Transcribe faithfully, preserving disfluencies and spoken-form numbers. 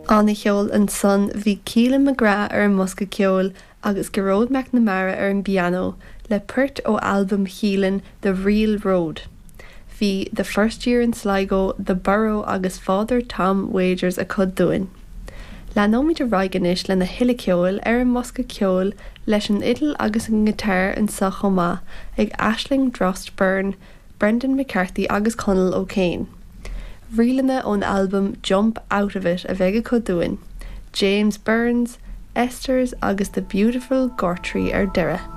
Anna cheol an son bhí Cialan McGrath ar an Musca ceol agus go Road McNamara ar an piano le puirt ó albumm Cialan The Real Road. Bhí The First Year in Sligo, The Burrow agus Father Tom Wagers a cud doin. Leanóid a raigenis le na hiile ceol ar an Musca ceol leis an idal agus an gitar an sa chomá ag Aisling Drost Byrne, Brendan McCarthy agus Conal O'Kane. Rialana ón albumm Jump Out of It a bheith go doin. James Burns, Esther's agus The Beautiful Gortree ar deireadh.